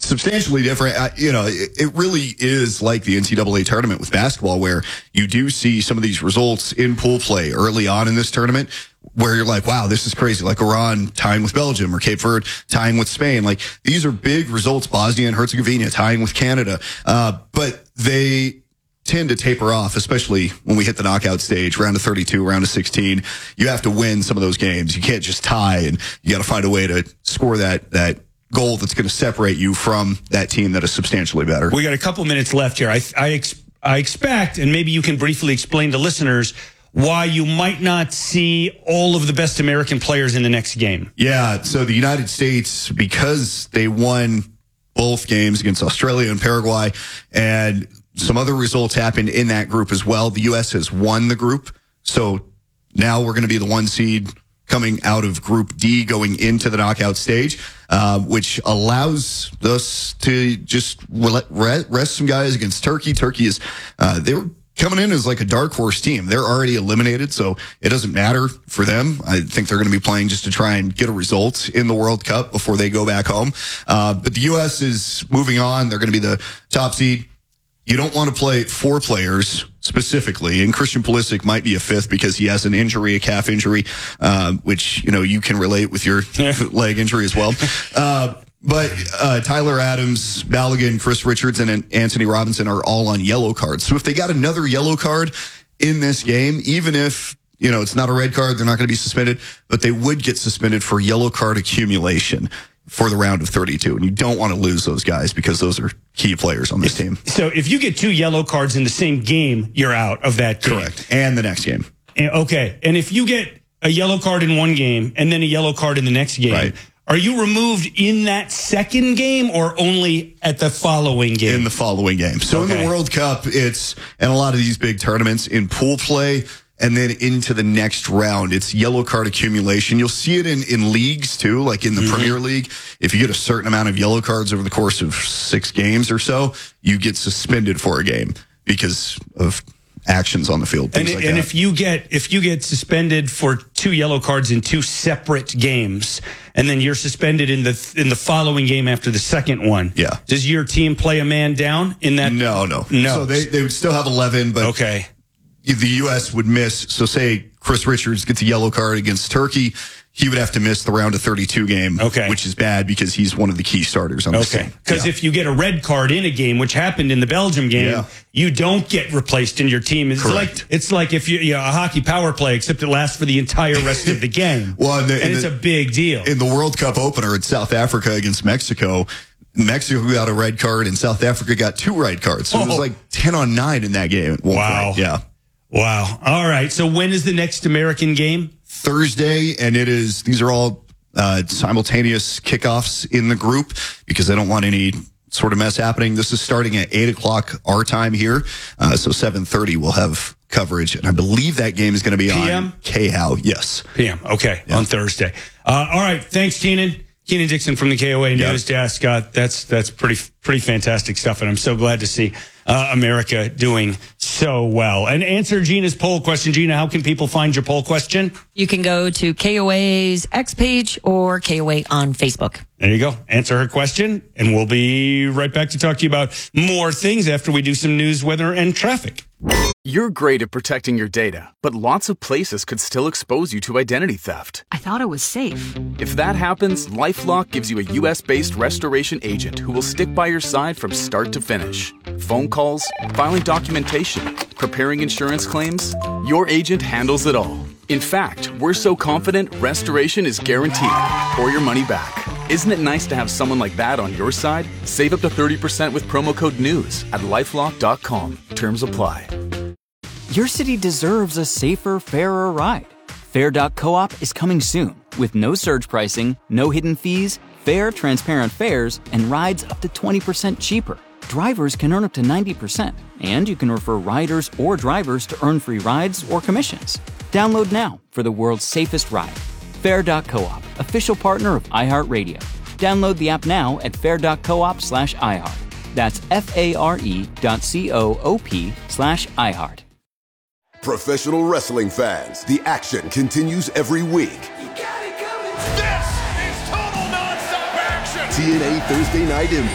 substantially different. It really is like the NCAA tournament with basketball, where you do see some of these results in pool play early on in this tournament, where you're like, wow, this is crazy. Like Iran tying with Belgium, or Cape Verde tying with Spain. Like, these are big results. Bosnia and Herzegovina tying with Canada. But they tend to taper off, especially when we hit the knockout stage, round of 32, round of 16. You have to win some of those games. You can't just tie, and you got to find a way to score that goal that's going to separate you from that team that is substantially better. We got a couple minutes left here. I expect, and maybe you can briefly explain to listeners, why you might not see all of the best American players in the next game. Yeah, so the United States, because they won both games against Australia and Paraguay, and some other results happened in that group as well. The U.S. has won the group, so now we're going to be the 1 seed coming out of Group D, going into the knockout stage, which allows us to just rest some guys against Turkey. Turkey is they were coming in as like a dark horse team. They're already eliminated, so it doesn't matter for them. I think they're going to be playing just to try and get a result in the World Cup before they go back home. But the U.S. is moving on. They're going to be the top seed. You don't want to play 4 players specifically, and Christian Pulisic might be a 5th because he has an injury, a calf injury, which, you can relate with your leg injury as well. But Tyler Adams, Balogun, Chris Richards, and Anthony Robinson are all on yellow cards. So if they got another yellow card in this game, even if, it's not a red card, they're not going to be suspended, but they would get suspended for yellow card accumulation for the round of 32. And you don't want to lose those guys because those are key players on this team. So if you get 2 yellow cards in the same game, you're out of that game. Correct. And the next game. Okay. And if you get a yellow card in one game and then a yellow card in the next game, right, are you removed in that second game or only at the following game? In the following game. So in the World Cup, and a lot of these big tournaments, in pool play, and then into the next round, it's yellow card accumulation. You'll see it in leagues too, like in the Premier League. If you get a certain amount of yellow cards over the course of 6 games or so, you get suspended for a game because of actions on the field. And if you get suspended for 2 yellow cards in 2 separate games, and then you're suspended in the following game after the second one, yeah, does your team play a man down in that? No. So they would still have 11, but okay, the U.S. would miss. So say Chris Richards gets a yellow card against Turkey, he would have to miss the round of 32 game, which is bad because he's one of the key starters on the team. Because if you get a red card in a game, which happened in the Belgium game, you don't get replaced in your team. It's like if you a hockey power play, except it lasts for the entire rest of the game. Well, and it's a big deal. In the World Cup opener in South Africa against Mexico got a red card and South Africa got 2 red cards. So it was like 10-on-9 in that game. Wow. Yeah. Wow. All right. So when is the next American game? Thursday, and these are all simultaneous kickoffs in the group because they don't want any sort of mess happening. This is starting at 8 o'clock our time here, so 7:30 we'll have coverage, and I believe that game is going to be PM? on KHOW. Yes, PM. Okay, on Thursday. All right. Thanks, Keenan. Keenan Dixon from the KOA News Desk. That's pretty fantastic stuff, and I'm so glad to see America doing so well. And answer Gina's poll question. Gina, how can people find your poll question? You can go to KOA's X page or KOA on Facebook. There you go. Answer her question, and we'll be right back to talk to you about more things after we do some news, weather, and traffic. You're great at protecting your data, but lots of places could still expose you to identity theft. I thought it was safe. If that happens, LifeLock gives you a U.S.-based restoration agent who will stick by your side from start to finish. Phone calls, filing documentation, preparing insurance claims, your agent handles it all. In fact, we're so confident restoration is guaranteed or your money back. Isn't it nice to have someone like that on your side? Save up to 30% with promo code NEWS at LifeLock.com. Terms apply. Your city deserves a safer, fairer ride. Fair.coop is coming soon with no surge pricing, no hidden fees, fair, transparent fares, and rides up to 20% cheaper. Drivers can earn up to 90%, and you can refer riders or drivers to earn free rides or commissions. Download now for the world's safest ride. Fair.coop, official partner of iHeartRadio. Download the app now at fair.coop/iHeart. That's FARE.coop/iHeart. Professional wrestling fans, the action continues every week. This is total nonstop action. TNA Thursday Night Impact.